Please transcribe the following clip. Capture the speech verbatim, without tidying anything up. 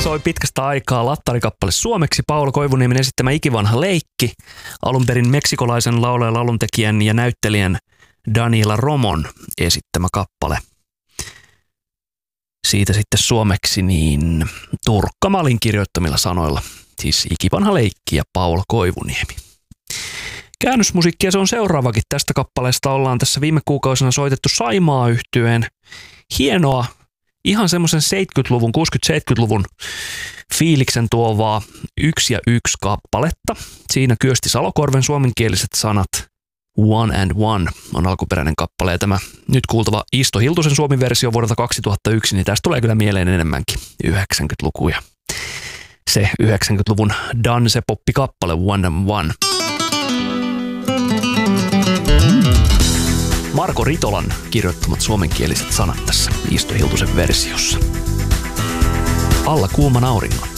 soi pitkästä aikaa lattarikappale suomeksi Paul Koivuniemen esittämä Ikivanha leikki, alun perin meksikolaisen laulajan, lauluntekijän ja näyttelijän Daniela Romon esittämä kappale. Siitä sitten suomeksi niin Turkka Malin kirjoittamilla sanoilla, siis Ikivanha leikki ja Paul Koivuniemi. Käännösmusiikkia se on seuraavakin. Tästä kappaleesta ollaan tässä viime kuukausina soitettu Saimaa-yhtyeen hienoa, ihan semmoisen seitsemänkymmentäluvun, kuusikymmentä-seitsemänkymmentäluvun fiiliksen tuovaa yksi ja yksi kappaletta. Siinä Kyösti Salokorven suomenkieliset sanat One and One on alkuperäinen kappale. Ja tämä nyt kuultava Isto Hiltusen suomi-versio vuodelta kaksituhattayksi, niin tästä tulee kyllä mieleen enemmänkin yhdeksänkymmentälukuja. Se yhdeksänkymmentäluvun dance-poppi-kappale One and One. Marko Ritolan kirjoittamat suomenkieliset sanat tässä Isto Hiltusen versiossa. Alla kuuman auringon.